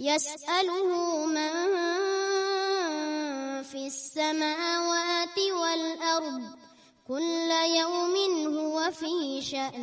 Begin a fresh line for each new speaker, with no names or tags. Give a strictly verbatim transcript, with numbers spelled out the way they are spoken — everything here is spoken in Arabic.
يسأله من في السماوات والأرض كل يوم هو في شأن